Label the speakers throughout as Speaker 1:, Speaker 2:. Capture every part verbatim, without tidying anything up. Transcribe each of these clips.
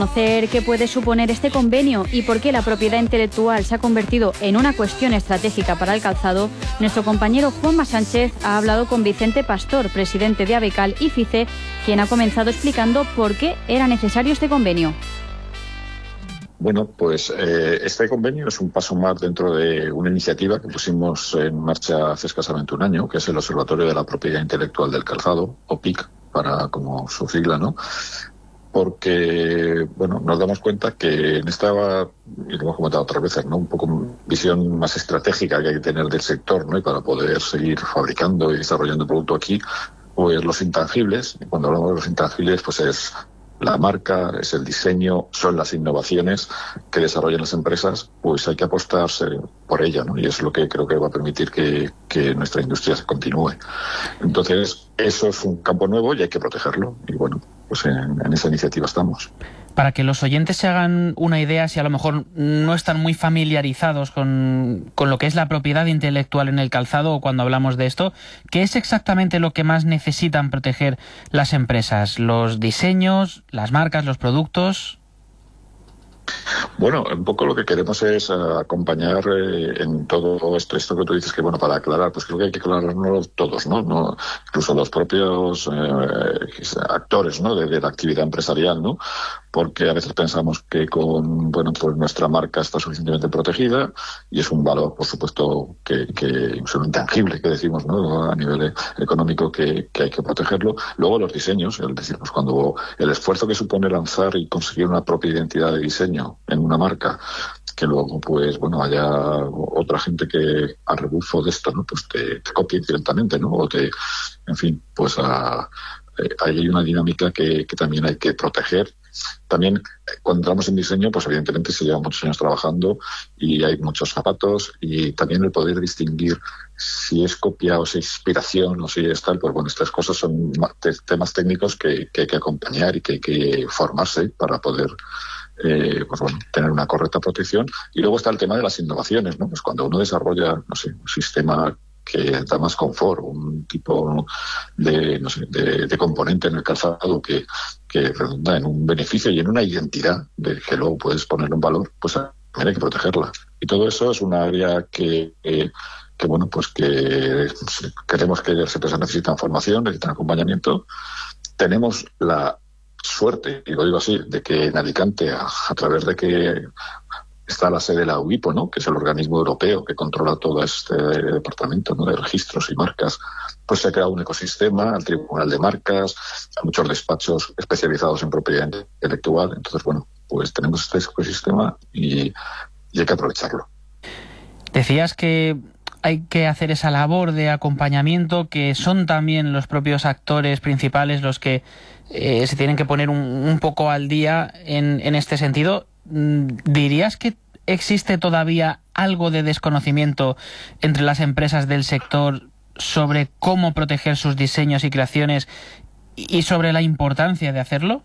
Speaker 1: Conocer qué puede suponer este convenio y por qué la propiedad intelectual se ha convertido en una cuestión estratégica para el calzado, nuestro compañero Juanma Sánchez ha hablado con Vicente Pastor, presidente de Abecal y FICE, quien ha comenzado explicando por qué era necesario este convenio.
Speaker 2: Bueno, pues eh, este convenio es un paso más dentro de una iniciativa que pusimos en marcha hace escasamente un año, que es el Observatorio de la Propiedad Intelectual del Calzado, o P I C, para como su sigla, ¿no? Porque, bueno, nos damos cuenta que en esta, y lo hemos comentado otras veces, ¿no?, un poco visión más estratégica que hay que tener del sector, ¿no?, y para poder seguir fabricando y desarrollando producto aquí, pues los intangibles, y cuando hablamos de los intangibles, pues es la marca, es el diseño, son las innovaciones que desarrollan las empresas, pues hay que apostarse por ello, ¿no? Y es lo que creo que va a permitir que, que nuestra industria se continúe. Entonces, eso es un campo nuevo y hay que protegerlo. Y bueno, pues en, en esa iniciativa estamos.
Speaker 3: Para que los oyentes se hagan una idea, si a lo mejor no están muy familiarizados con, con lo que es la propiedad intelectual en el calzado o cuando hablamos de esto, ¿qué es exactamente lo que más necesitan proteger las empresas? ¿Los diseños, las marcas, los productos?
Speaker 2: Bueno, un poco lo que queremos es uh, acompañar eh, en todo esto, esto que tú dices, que bueno, para aclarar, pues creo que hay que aclararlo todos, ¿no? no incluso los propios eh, actores, ¿no?, de, de la actividad empresarial, ¿no? Porque a veces pensamos que con, bueno, pues nuestra marca está suficientemente protegida y es un valor, por supuesto, que, que es un intangible, que decimos, ¿no?, a nivel económico, que, que hay que protegerlo. Luego los diseños, es decir, pues cuando el esfuerzo que supone lanzar y conseguir una propia identidad de diseño en una marca, que luego, pues, bueno, haya otra gente que a rebufo de esto, ¿no?, pues te, te copie directamente, ¿no?, o te, en fin, pues a, eh, hay una dinámica que, que también hay que proteger. También, cuando entramos en diseño, pues evidentemente se lleva muchos años trabajando y hay muchos zapatos, y también el poder distinguir si es copia o si es inspiración o si es tal, pues bueno, estas cosas son temas técnicos que, que hay que acompañar y que hay que formarse para poder Eh, pues bueno, tener una correcta protección. Y luego está el tema de las innovaciones, ¿no? Pues cuando uno desarrolla, no sé, un sistema que da más confort, un tipo de, no sé, de, de componente en el calzado que, que redunda en un beneficio y en una identidad de que luego puedes ponerlo en valor, pues también hay que protegerla. Y todo eso es una área que, eh, que bueno, pues que queremos que las empresas necesitan formación, necesitan acompañamiento. Tenemos la suerte, y lo digo así, de que en Alicante, a, a través de que está la sede de la U I P O, ¿no?, que es el organismo europeo que controla todo este departamento, ¿no?, de registros y marcas, pues se ha creado un ecosistema, el Tribunal de Marcas, hay muchos despachos especializados en propiedad intelectual. Entonces, bueno, pues tenemos este ecosistema y, y hay que aprovecharlo.
Speaker 3: Decías que hay que hacer esa labor de acompañamiento, que son también los propios actores principales los que eh, se tienen que poner un, un poco al día en, en este sentido. ¿Dirías que existe todavía algo de desconocimiento entre las empresas del sector sobre cómo proteger sus diseños y creaciones y sobre la importancia de hacerlo?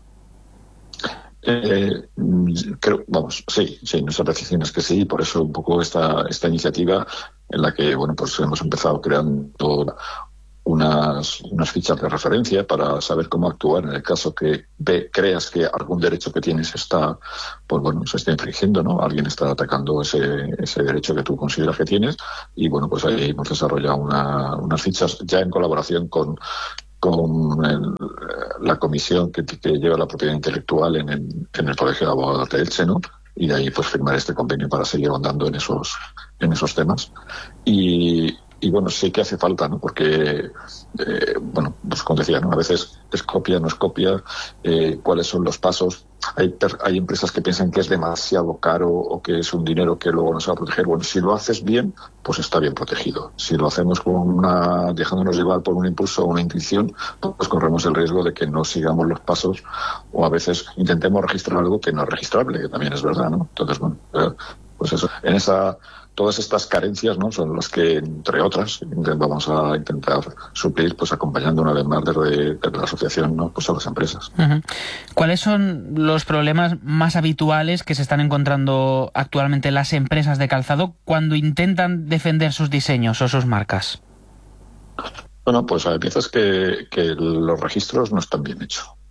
Speaker 2: Eh, creo, vamos, sí, sí, nuestra percepción es que sí, por eso un poco esta, esta iniciativa en la que, bueno, pues hemos empezado creando unas, unas fichas de referencia para saber cómo actuar en el caso que ve, creas que algún derecho que tienes está, pues bueno, se está infringiendo, ¿no? Alguien está atacando ese, ese derecho que tú consideras que tienes, y bueno, pues ahí hemos desarrollado una, unas fichas ya en colaboración con con el, la comisión que, que lleva la propiedad intelectual en el, en el Colegio de Abogados de Elche, ¿no? Y de ahí pues firmar este convenio para seguir ahondando en esos en esos temas. Y, y bueno, sí que hace falta, ¿no? Porque, eh, bueno, pues como decía, ¿no?, a veces es copia, no es copia, eh, cuáles son los pasos. Hay, hay empresas que piensan que es demasiado caro o que es un dinero que luego no se va a proteger. Bueno, si lo haces bien, pues está bien protegido. Si lo hacemos con una, dejándonos llevar por un impulso o una intuición, pues corremos el riesgo de que no sigamos los pasos o a veces intentemos registrar algo que no es registrable, que también es verdad, ¿no? Entonces, bueno, pues eso, en esa... Todas estas carencias, ¿no?, son las que, entre otras, vamos a intentar suplir, pues acompañando una vez más desde, desde la asociación, ¿no?, pues a las empresas.
Speaker 3: Uh-huh. ¿Cuáles son los problemas más habituales que se están encontrando actualmente las empresas de calzado cuando intentan defender sus diseños o sus marcas?
Speaker 2: Bueno, pues hay veces que, que los registros no están bien hechos.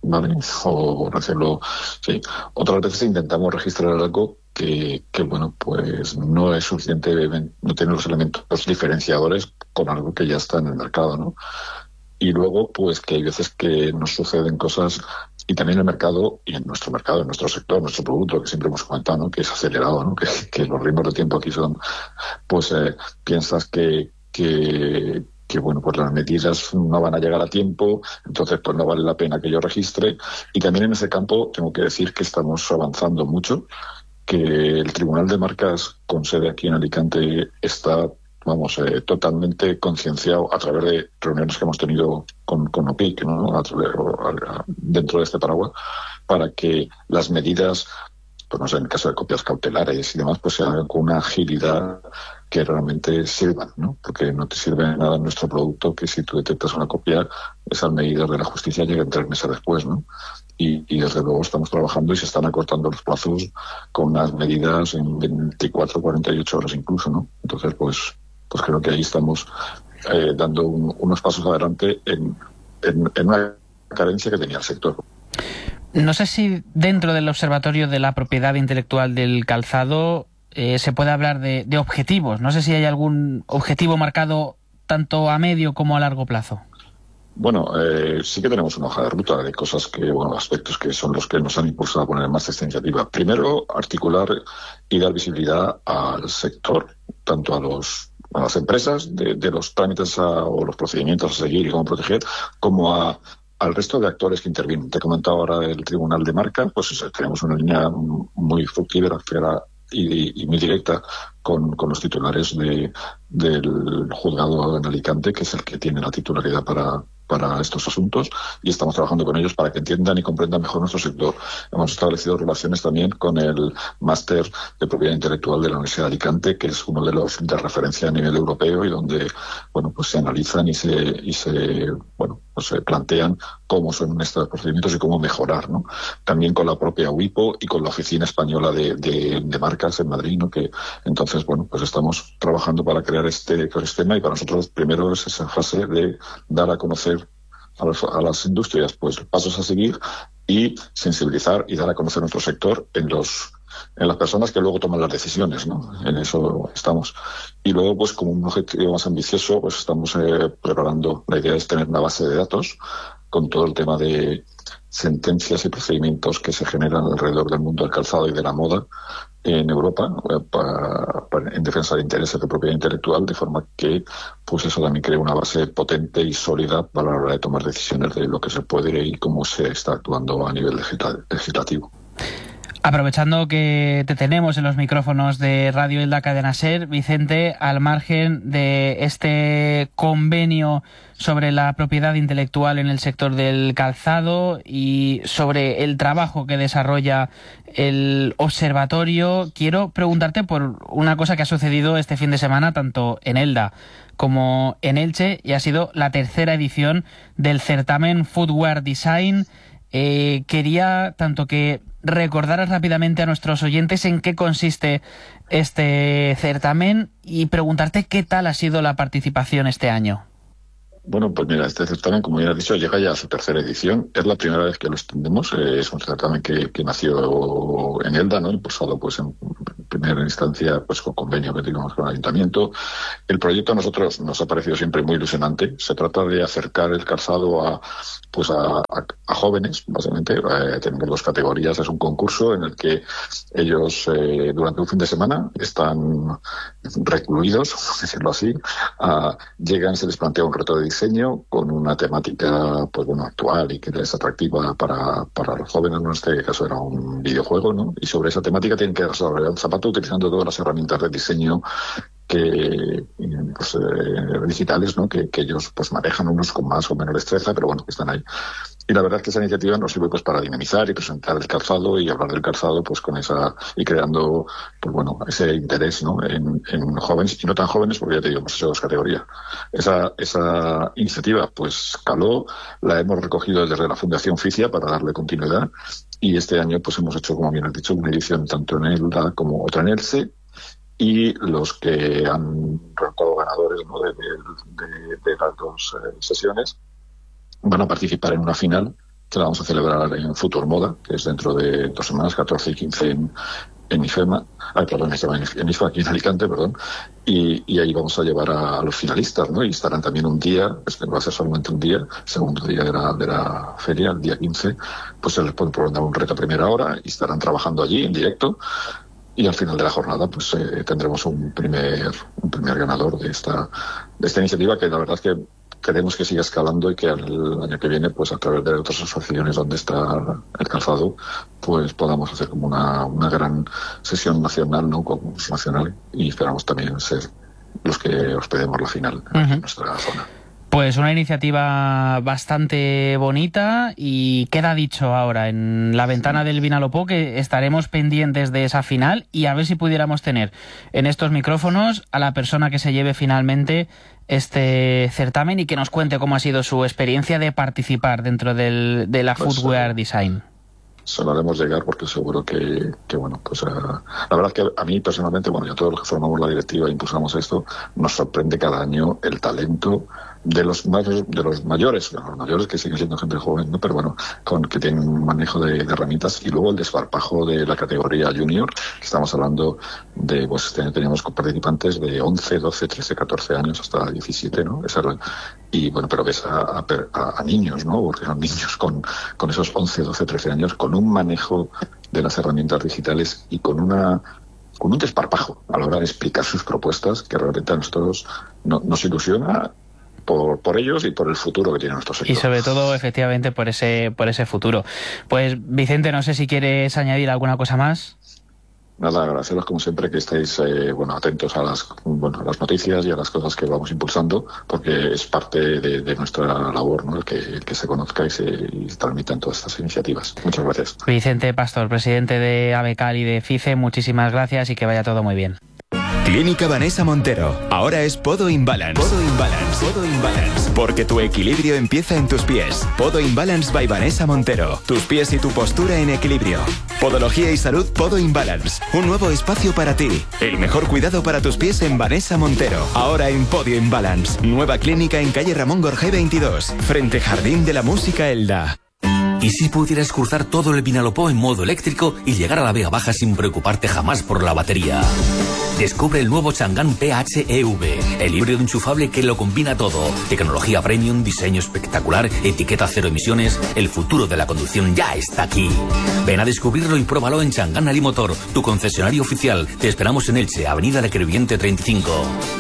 Speaker 2: ¿vale? O hacerlo, sí. Otras veces intentamos registrar algo que, que, bueno, pues no es suficiente, no tiene los elementos diferenciadores con algo que ya está en el mercado, ¿no? Y luego, pues que hay veces que nos suceden cosas, y también en el mercado, y en nuestro mercado, en nuestro sector, nuestro producto, que siempre hemos comentado, ¿no? Que es acelerado, ¿no? Que, que los ritmos de tiempo aquí son, pues eh, piensas que, que, que, bueno, pues las medidas no van a llegar a tiempo, entonces pues no vale la pena que yo registre. Y también en ese campo tengo que decir que estamos avanzando mucho, que el Tribunal de Marcas con sede aquí en Alicante está, vamos, eh, totalmente concienciado a través de reuniones que hemos tenido con, con O P I C, ¿no? A través, a, a, dentro de este paraguas, para que las medidas, pues no sé, en el caso de copias cautelares y demás, pues se hagan con una agilidad que realmente sirvan, ¿no? Porque no te sirve de nada nuestro producto que si tú detectas una copia, esas medidas de la justicia lleguen tres meses después, ¿no? Y, y desde luego estamos trabajando y se están acortando los plazos con unas medidas en veinticuatro, cuarenta y ocho horas incluso, ¿no? Entonces, pues pues creo que ahí estamos eh, dando un, unos pasos adelante en, en, en una carencia que tenía el sector.
Speaker 3: No sé si dentro del Observatorio de la Propiedad Intelectual del Calzado eh, se puede hablar de, de objetivos. No sé si hay algún objetivo marcado tanto a medio como a largo plazo.
Speaker 2: Bueno, eh, sí que tenemos una hoja de ruta de cosas que, bueno, aspectos que son los que nos han impulsado a poner en marcha esta iniciativa. Primero, articular y dar visibilidad al sector, tanto a los a las empresas de, de los trámites a, o los procedimientos a seguir y cómo proteger, como a, al resto de actores que intervienen. Te he comentado ahora el Tribunal de Marca, pues tenemos una línea muy fructífera y, y muy directa con, con los titulares de, del juzgado en Alicante, que es el que tiene la titularidad para para estos asuntos, y estamos trabajando con ellos para que entiendan y comprendan mejor nuestro sector. Hemos establecido relaciones también con el máster de propiedad intelectual de la Universidad de Alicante, que es uno de los de referencia a nivel europeo y donde, bueno, pues se analizan y se y se bueno, pues se plantean cómo son estos procedimientos y cómo mejorar, ¿no? También con la propia U I P O y con la Oficina Española de, de, de Marcas en Madrid, ¿no? Que entonces, bueno, pues estamos trabajando para crear este ecosistema, y para nosotros primero es esa fase de dar a conocer A las, a las industrias pues pasos a seguir y sensibilizar y dar a conocer nuestro sector en los en las personas que luego toman las decisiones, ¿no? En eso estamos. Y luego, pues como un objetivo más ambicioso, pues estamos eh, preparando, la idea es tener una base de datos con todo el tema de sentencias y procedimientos que se generan alrededor del mundo del calzado y de la moda en Europa, eh, para, para, en defensa de intereses de propiedad intelectual, de forma que pues eso también crea una base potente y sólida para la hora de tomar decisiones de lo que se puede y cómo se está actuando a nivel legislativo.
Speaker 3: Aprovechando que te tenemos en los micrófonos de Radio Elda Cadena Ser, Vicente, al margen de este convenio sobre la propiedad intelectual en el sector del calzado y sobre el trabajo que desarrolla el observatorio, quiero preguntarte por una cosa que ha sucedido este fin de semana tanto en Elda como en Elche, y ha sido la tercera edición del certamen Footwear Design. Eh, quería tanto que recordaras rápidamente a nuestros oyentes en qué consiste este certamen y preguntarte qué tal ha sido la participación este año.
Speaker 2: Bueno, pues mira, este certamen, como ya he dicho, llega ya a su tercera edición. Es la primera vez que lo extendemos. Eh, es un certamen que, que nació en Elda, ¿no? Impulsado, pues, en primera instancia, pues, con convenio que tenemos con el Ayuntamiento. El proyecto a nosotros nos ha parecido siempre muy ilusionante. Se trata de acercar el calzado a, pues, a, a, a jóvenes, básicamente. Eh, tenemos dos categorías. Es un concurso en el que ellos, eh, durante un fin de semana, están recluidos, por decirlo así. Uh, llegan, se les plantea un reto de diseño con una temática, pues bueno, actual y que es atractiva para, para los jóvenes. En este caso era un videojuego, ¿no? Y sobre esa temática tienen que desarrollar un zapato utilizando todas las herramientas de diseño que pues, eh, digitales, ¿no? Que, que ellos pues manejan, unos con más o menos destreza, pero bueno, que están ahí. Y la verdad es que esa iniciativa nos sirve pues para dinamizar y presentar el calzado y hablar del calzado pues con esa, y creando pues bueno, ese interés, ¿no? en, en jóvenes y no tan jóvenes, porque ya te digo, hemos hecho dos categorías. Esa, esa iniciativa pues caló, la hemos recogido desde la Fundación FICIA para darle continuidad, y este año pues hemos hecho, como bien has dicho, una edición tanto en Elda como otra en Elche, y los que han resultado ganadores, ¿no? de, de, de, de las dos eh, sesiones van a participar en una final que la vamos a celebrar en Futur Moda, que es dentro de dos semanas, catorce y quince en, en IFEMA, ay, perdón, en IFA, aquí en Alicante, perdón, y, y ahí vamos a llevar a, a los finalistas, ¿no? Y estarán también un día, este va a ser solamente un día, segundo día de la, de la feria, el día quince, pues se les puede proponer un reto a primera hora y estarán trabajando allí en directo. Y al final de la jornada pues eh, tendremos un primer un primer ganador de esta de esta iniciativa, que la verdad es que queremos que siga escalando y que el año que viene, pues a través de otras asociaciones donde está el calzado, pues podamos hacer como una, una gran sesión nacional, ¿no? Concurso nacional, y esperamos también ser los que hospedemos la final uh-huh. en nuestra zona.
Speaker 3: Pues una iniciativa bastante bonita, y queda dicho ahora en la ventana del Vinalopó que estaremos pendientes de esa final y a ver si pudiéramos tener en estos micrófonos a la persona que se lleve finalmente este certamen y que nos cuente cómo ha sido su experiencia de participar dentro del, de la pues, Footwear uh, Design.
Speaker 2: Se lo haremos llegar porque seguro que, que bueno, pues uh, la verdad es que a mí personalmente, bueno, y a todos los que formamos la directiva e impulsamos esto, nos sorprende cada año el talento de los más, de los mayores, los mayores que siguen siendo gente joven, ¿no? Pero bueno, con que tienen un manejo de, de herramientas, y luego el desparpajo de la categoría junior, que estamos hablando de, pues teníamos participantes de once, doce, trece, catorce años hasta diecisiete, ¿no? Esa era, y bueno, pero ves a, a, a niños, ¿no? Porque son niños con, con esos once, doce, trece años, con un manejo de las herramientas digitales y con una con un desparpajo a la hora de explicar sus propuestas, que realmente a nosotros no, nos ilusiona Por, por ellos y por el futuro que tiene nuestro sector.
Speaker 3: Y sobre todo, efectivamente, por ese por ese futuro. Pues, Vicente, no sé si quieres añadir alguna cosa más.
Speaker 2: Nada, agradeceros como siempre que estéis eh, bueno, atentos a las bueno, a las noticias y a las cosas que vamos impulsando, porque es parte de, de nuestra labor, ¿no? El que, el que se conozca y se, y se transmitan todas estas iniciativas. Muchas gracias.
Speaker 3: Vicente Pastor, presidente de ABECAL y de FICE, muchísimas gracias y que vaya todo muy bien.
Speaker 4: Clínica Vanessa Montero. Ahora es Podo Imbalance. Podo Imbalance. Podo Imbalance. Porque tu equilibrio empieza en tus pies. Podo Imbalance by Vanessa Montero. Tus pies y tu postura en equilibrio. Podología y salud Podo Imbalance. Un nuevo espacio para ti. El mejor cuidado para tus pies en Vanessa Montero. Ahora en Podio Imbalance. Nueva clínica en calle Ramón Gorgé veintidós. Frente Jardín de la Música Elda.
Speaker 5: ¿Y si pudieras cruzar todo el Vinalopó en modo eléctrico y llegar a la Vega Baja sin preocuparte jamás por la batería? Descubre el nuevo Chang'an P H E V, el híbrido enchufable que lo combina todo. Tecnología premium, diseño espectacular, etiqueta cero emisiones. El futuro de la conducción ya está aquí. Ven a descubrirlo y pruébalo en Chang'an Alimotor, tu concesionario oficial. Te esperamos en Elche, Avenida La Crevillente treinta y cinco.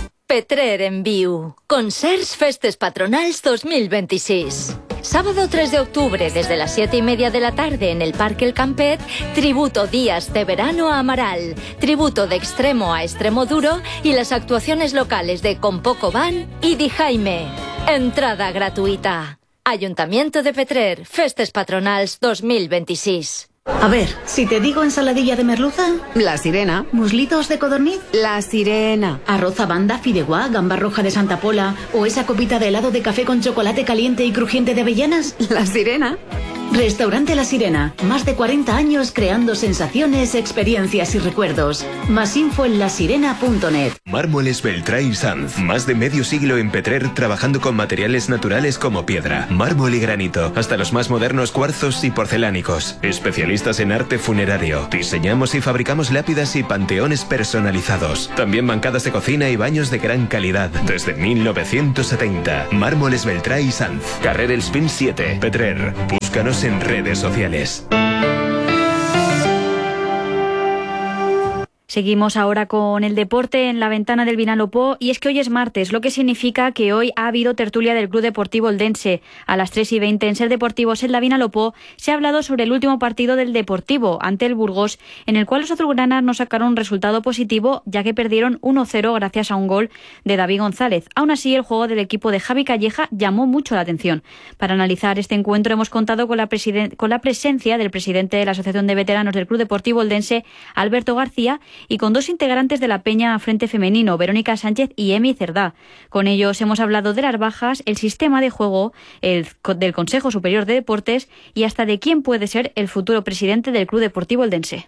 Speaker 6: Petrer en viu. Concerts Festes Patronals dos mil veintiséis. Sábado tres de octubre, desde las siete y media de la tarde en el Parque El Campet, tributo Días de Verano a Amaral, tributo de Extremo a Extremo Duro y las actuaciones locales de Con Poco Van y Di Jaime. Entrada gratuita. Ayuntamiento de Petrer, Festes Patronals dos mil veintiséis.
Speaker 7: A ver, si te digo ensaladilla de merluza...
Speaker 8: La sirena.
Speaker 7: ¿Muslitos de codorniz?
Speaker 8: La sirena.
Speaker 7: ¿Arroz a banda, fideuá, gamba roja de Santa Pola o esa copita de helado de café con chocolate caliente y crujiente de avellanas?
Speaker 8: La sirena.
Speaker 7: Restaurante La Sirena. Más de cuarenta años creando sensaciones, experiencias y recuerdos. Más info en la sirena punto net.
Speaker 4: Mármoles Beltrá y Sanz. Más de medio siglo en Petrer trabajando con materiales naturales como piedra, mármol y granito, hasta los más modernos cuarzos y porcelánicos. Especialistas en arte funerario. Diseñamos y fabricamos lápidas y panteones personalizados. También bancadas de cocina y baños de gran calidad. Desde mil novecientos setenta. Mármoles Beltrá y Sanz. Carrer Els Pins siete. Petrer. Búscanos en redes sociales.
Speaker 1: Seguimos ahora con el deporte en la ventana del Vinalopó, y es que hoy es martes, lo que significa que hoy ha habido tertulia del Club Deportivo Eldense. A las tres y veinte en Ser Deportivos en la Vinalopó se ha hablado sobre el último partido del Deportivo ante el Burgos, en el cual los azulgranas no sacaron un resultado positivo, ya que perdieron uno cero gracias a un gol de David González. Aún así, el juego del equipo de Javi Calleja llamó mucho la atención. Para analizar este encuentro hemos contado con la, presiden- con la presencia del presidente de la Asociación de Veteranos del Club Deportivo Eldense, Alberto García, y con dos integrantes de la Peña Frente Femenino, Verónica Sánchez y Emi Cerdá. Con ellos hemos hablado de las bajas, el sistema de juego, el del Consejo Superior de Deportes y hasta de quién puede ser el futuro presidente del Club Deportivo Eldense.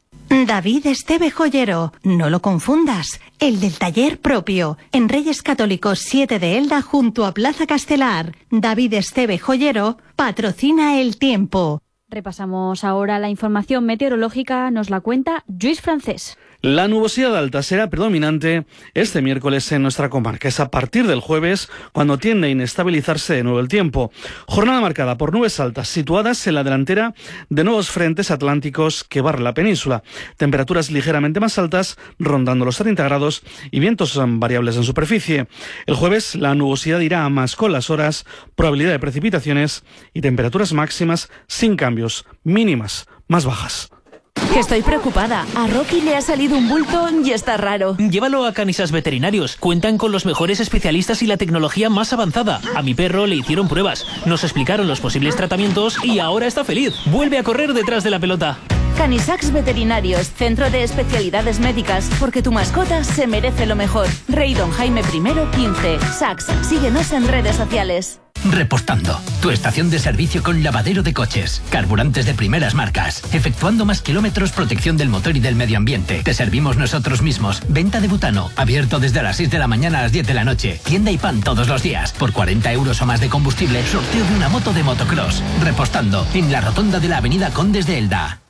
Speaker 9: David Esteve Joyero, no lo confundas, el del taller propio, en Reyes Católicos siete de Elda junto a Plaza Castelar. David Esteve Joyero patrocina el tiempo.
Speaker 1: Repasamos ahora la información meteorológica, nos la cuenta Lluís Francés.
Speaker 10: La nubosidad alta será predominante este miércoles en nuestra comarca. Es a partir del jueves cuando tiende a inestabilizarse de nuevo el tiempo. Jornada marcada por nubes altas situadas en la delantera de nuevos frentes atlánticos que barren la península. Temperaturas ligeramente más altas, rondando los treinta grados y vientos variables en superficie. El jueves la nubosidad irá a más con las horas, probabilidad de precipitaciones y temperaturas máximas sin cambios, mínimas más bajas.
Speaker 11: Que estoy preocupada. A Rocky le ha salido un bulto y está raro.
Speaker 12: Llévalo a Canisas Veterinarios. Cuentan con los mejores especialistas y la tecnología más avanzada. A mi perro le hicieron pruebas, nos explicaron los posibles tratamientos y ahora está feliz. Vuelve a correr detrás de la pelota.
Speaker 11: Canisax Veterinarios, centro de especialidades médicas, porque tu mascota se merece lo mejor. Rey Don Jaime primero quince. Sax, síguenos en redes sociales.
Speaker 13: Repostando, tu estación de servicio con lavadero de coches, carburantes de primeras marcas, efectuando más kilómetros, protección del motor y del medio ambiente. Te servimos nosotros mismos. Venta de butano, abierto desde las seis de la mañana a las diez de la noche. Tienda y pan todos los días. Por cuarenta euros o más de combustible, sorteo de una moto de motocross. Repostando, en la rotonda de la avenida Condes de Elda.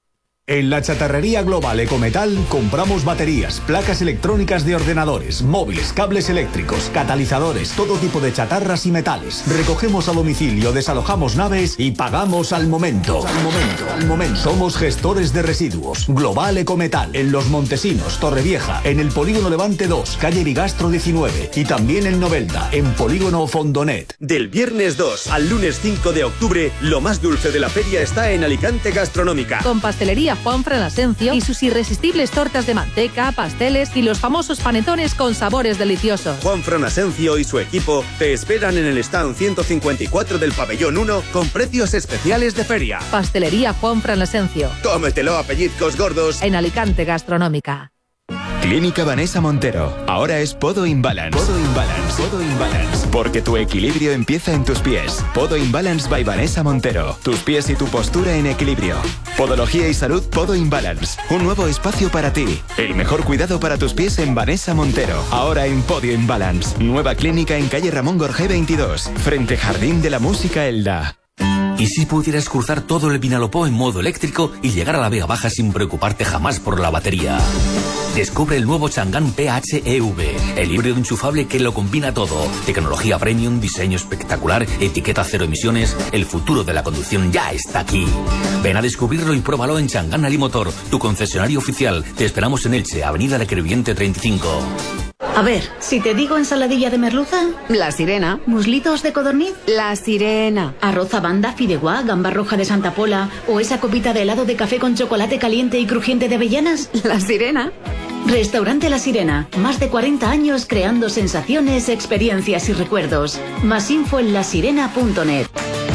Speaker 14: En la chatarrería global Ecometal compramos baterías, placas electrónicas de ordenadores, móviles, cables eléctricos, catalizadores, todo tipo de chatarras y metales. Recogemos a domicilio, desalojamos naves y pagamos al momento. Al momento, al momento. Somos gestores de residuos. Global Ecometal, en Los Montesinos, Torrevieja, en el Polígono Levante dos, calle Bigastro diecinueve y también en Novelda, en Polígono Fondonet.
Speaker 15: Del viernes dos al lunes cinco de octubre, lo más dulce de la feria está en Alicante Gastronómica.
Speaker 16: Con pastelería Juan Fran Asencio y sus irresistibles tortas de manteca, pasteles y los famosos panetones con sabores deliciosos.
Speaker 15: Juan Fran Asencio y su equipo te esperan en el stand ciento cincuenta y cuatro del pabellón uno con precios especiales de feria.
Speaker 16: Pastelería Juan Fran Asencio.
Speaker 15: Cómetelo a pellizcos gordos.
Speaker 16: En Alicante Gastronómica.
Speaker 4: Clínica Vanessa Montero. Ahora es Podo Imbalance. Podo Imbalance. Podo Imbalance. Porque tu equilibrio empieza en tus pies. Podo Imbalance by Vanessa Montero. Tus pies y tu postura en equilibrio. Podología y salud Podo Imbalance. Un nuevo espacio para ti. El mejor cuidado para tus pies en Vanessa Montero. Ahora en Podio Imbalance. Nueva clínica en calle Ramón Gorgé veintidós. Frente Jardín de la Música Elda.
Speaker 5: ¿Y si pudieras cruzar todo el Vinalopó en modo eléctrico y llegar a la Vega Baja sin preocuparte jamás por la batería? Descubre el nuevo Chang'an P H E V, el híbrido enchufable que lo combina todo. Tecnología premium, diseño espectacular, etiqueta cero emisiones. El futuro de la conducción ya está aquí. Ven a descubrirlo y pruébalo en Chang'an Alimotor, tu concesionario oficial. Te esperamos en Elche, Avenida La Crevillente treinta y cinco.
Speaker 7: A ver, si te digo ensaladilla de merluza...
Speaker 8: La Sirena.
Speaker 7: ¿Muslitos de codorniz?
Speaker 8: La Sirena.
Speaker 7: ¿Arroz a banda, fideuá, gamba roja de Santa Pola o esa copita de helado de café con chocolate caliente y crujiente de avellanas?
Speaker 8: La Sirena.
Speaker 7: Restaurante La Sirena. Más de cuarenta años creando sensaciones, experiencias y recuerdos. Más info en lasirena punto net.